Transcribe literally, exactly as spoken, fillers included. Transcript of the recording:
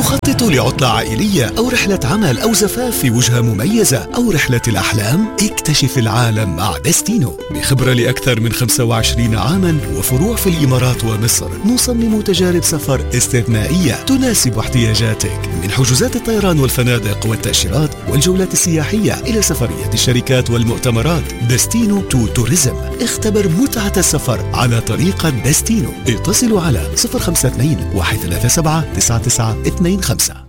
تخطط لعطلة عائلية أو رحلة عمل أو زفاف في وجهة مميزة أو رحلة الأحلام؟ اكتشف العالم مع دستينو. بخبرة لأكثر من خمسة وعشرين عاما وفروع في الإمارات ومصر، نصمم تجارب سفر استثنائية تناسب احتياجاتك، من حجوزات الطيران والفنادق والتأشيرات والجولات السياحية إلى سفرية الشركات والمؤتمرات. دستينو تو توريزم. اختبر متعة السفر على طريقة دستينو. اتصلوا على صفر خمسة اثنين واحد ثلاثة سبعة تسعة تسعة اثنين خمسة.